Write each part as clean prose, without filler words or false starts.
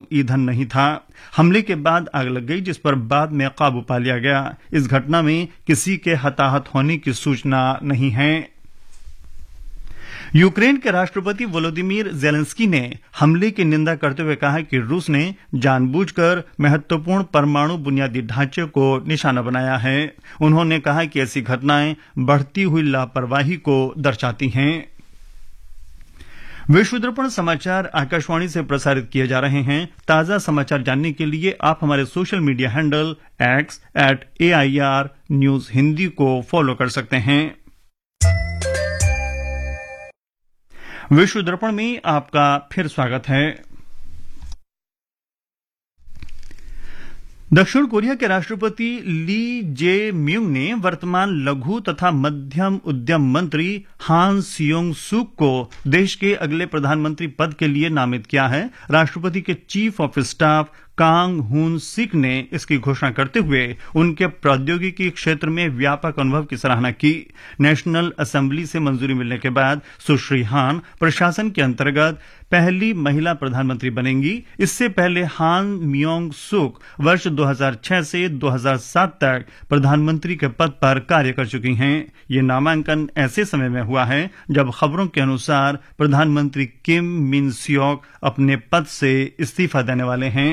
ईंधन नहीं था। हमले के बाद आग लग गई, जिस पर बाद में काबू पा लिया गया। इस घटना में किसी के हताहत होने की सूचना नहीं है। यूक्रेन के राष्ट्रपति वोलोदिमीर जेलेंस्की ने हमले की निंदा करते हुए कहा कि रूस ने जानबूझकर महत्वपूर्ण परमाणु बुनियादी ढांचे को निशाना बनाया है। उन्होंने कहा कि ऐसी घटनाएं बढ़ती हुई लापरवाही को दर्शाती हैं। विश्व दर्पण समाचार आकाशवाणी से प्रसारित किए जा रहे हैं। ताजा समाचार जानने के लिए आप हमारे social media handle @AIR news Hindi को फॉलो कर सकते हैं। विश्व दर्पण में आपका फिर स्वागत है। दक्षिण कोरिया के राष्ट्रपति ली जे म्यूंग ने वर्तमान लघु तथा मध्यम उद्यम मंत्री हान सियोंग सूक को देश के अगले प्रधानमंत्री पद के लिए नामित किया है। राष्ट्रपति के चीफ ऑफ स्टाफ कांग हुन सिक ने इसकी घोषणा करते हुए उनके प्रौद्योगिकी क्षेत्र में व्यापक अनुभव की सराहना की। नेशनल असेंबली से मंजूरी मिलने के बाद सुश्री हान प्रशासन के अंतर्गत पहली महिला प्रधानमंत्री बनेंगी। इससे पहले हान म्योंग सुक वर्ष 2006 से 2007 तक प्रधानमंत्री के पद पर कार्य कर चुकी हैं। ये नामांकन ऐसे समय में हुआ है जब खबरों के अनुसार प्रधानमंत्री किम मिन सियोक अपने पद से इस्तीफा देने वाले हैं।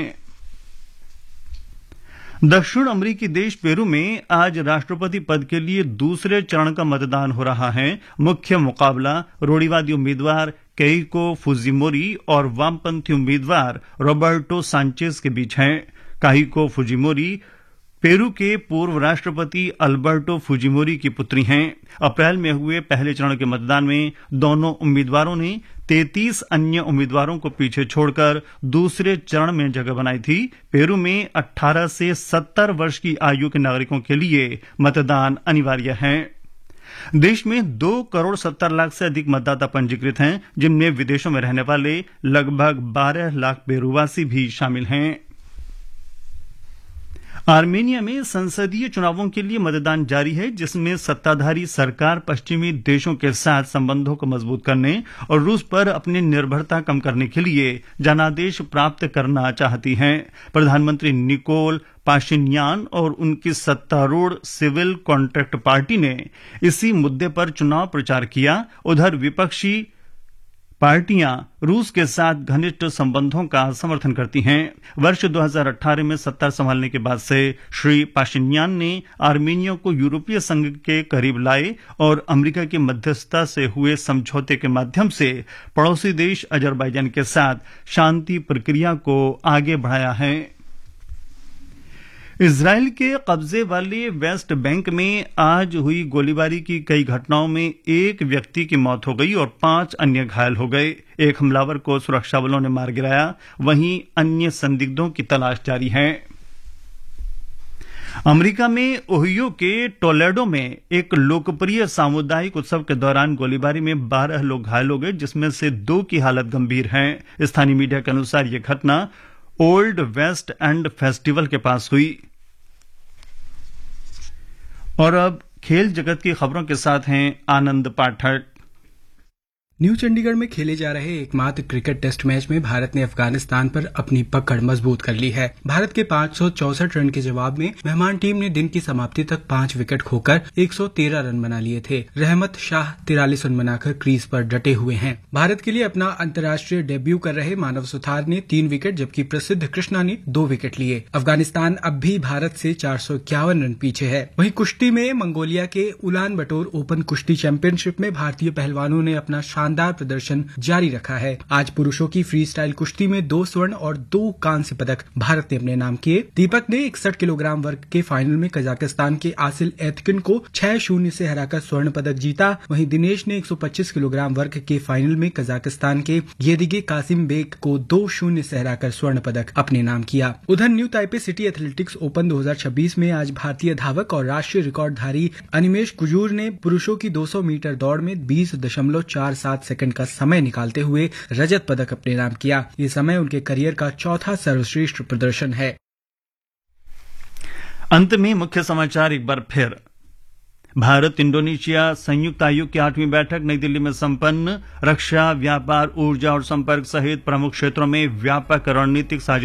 दक्षिण अमेरिकी देश पेरू में आज राष्ट्रपति पद के लिए दूसरे चरण का मतदान हो रहा है। मुख्य मुकाबला रूढ़िवादी उम्मीदवार केइको फुजिमोरी और वामपंथी उम्मीदवार रॉबर्टो सांचेज के बीच है। केइको फुजिमोरी पेरू के पूर्व राष्ट्रपति अल्बर्टो फुजिमोरी की पुत्री हैं। अप्रैल में हुए पहले चरण के मतदान में दोनों उम्मीदवारों ने 33 अन्य उम्मीदवारों को पीछे छोड़कर दूसरे चरण में जगह बनाई थी। पेरू में 18 से 70 वर्ष की आयु के नागरिकों के लिए मतदान अनिवार्य है। देश में 2 करोड़ 70 लाख से अधिक मतदाता पंजीकृत हैं, जिनमें विदेशों में रहने वाले लगभग 12 लाख पेरूवासी भी शामिल हैं। आर्मेनिया में संसदीय चुनावों के लिए मतदान जारी है, जिसमें सत्ताधारी सरकार पश्चिमी देशों के साथ संबंधों को मजबूत करने और रूस पर अपनी निर्भरता कम करने के लिए जनादेश प्राप्त करना चाहती है। प्रधानमंत्री निकोल पाशिन्यान और उनकी सत्तारूढ़ सिविल कॉन्ट्रैक्ट पार्टी ने इसी मुद्दे पर चुनाव प्रचार किया। उधर विपक्षी पार्टियां रूस के साथ घनिष्ठ संबंधों का समर्थन करती हैं। वर्ष 2018 में सत्ता संभालने के बाद से श्री पाशिन्यान ने आर्मेनिया को यूरोपीय संघ के करीब लाए और अमेरिका की मध्यस्थता से हुए समझौते के माध्यम से पड़ोसी देश अजरबैजान के साथ शांति प्रक्रिया को आगे बढ़ाया है। इजराइल के कब्जे वाले वेस्ट बैंक में आज हुई गोलीबारी की कई घटनाओं में एक व्यक्ति की मौत हो गई और 5 अन्य घायल हो गए। एक हमलावर को सुरक्षा बलों ने मार गिराया, वहीं अन्य संदिग्धों की तलाश जारी है। अमेरिका में ओहियो के टोलेडो में एक लोकप्रिय सामुदायिक उत्सव के दौरान गोलीबारी में 12 लोग घायल हो गए, जिसमें से 2 की हालत गंभीर है। स्थानीय मीडिया के अनुसार यह घटना ओल्ड वेस्ट एंड फेस्टिवल के पास हुई। और अब खेल जगत की खबरों के साथ हैं आनंद पाठक। न्यू चंडीगढ़ में खेले जा रहे एकमात्र क्रिकेट टेस्ट मैच में भारत ने अफगानिस्तान पर अपनी पकड़ मजबूत कर ली है। भारत के 564 रन के जवाब में मेहमान टीम ने दिन की समाप्ति तक 5 विकेट खोकर 113 रन बना लिए थे। रहमत शाह 43 रन बनाकर क्रीज पर डटे हुए हैं। भारत के लिए अपना अंतर्राष्ट्रीय डेब्यू कर रहे मानव सुथार ने 3 विकेट जबकि प्रसिद्ध कृष्णा ने 2 विकेट लिए। अफगानिस्तान अब भी भारत से 451 रन पीछे है। वहीं कुश्ती में मंगोलिया के उलान बटोर ओपन कुश्ती चैंपियनशिप में भारतीय पहलवानों ने अपना शानदार प्रदर्शन जारी रखा है। आज पुरुषों की फ्री स्टाइल कुश्ती में 2 स्वर्ण और 2 कांस्य पदक भारत ने अपने नाम किए। दीपक ने 61 किलोग्राम वर्ग के फाइनल में कजाकिस्तान के आसिल एतकिन को 6-0 से हराकर स्वर्ण पदक जीता। वहीं दिनेश ने 125 किलोग्राम वर्ग के फाइनल में कजाकिस्तान के येदिगे कासिम बेग को 2-0 से हराकर स्वर्ण पदक अपने नाम किया। उधर new Taipei city athletics open 2026 में आज भारतीय धावक और राष्ट्रीय रिकॉर्डधारी अनिमेश कुजूर ने पुरुषों की 200 मीटर दौड़ में 20.47 सेकंड का समय निकालते हुए रजत पदक अपने नाम किया। ये समय उनके करियर का चौथा सर्वश्रेष्ठ प्रदर्शन है। अंत में मुख्य समाचार एक बार फिर। भारत इंडोनेशिया संयुक्त आयोग की 8वीं बैठक नई दिल्ली में संपन्न। रक्षा, व्यापार, ऊर्जा और संपर्क सहित प्रमुख क्षेत्रों में व्यापक रणनीतिक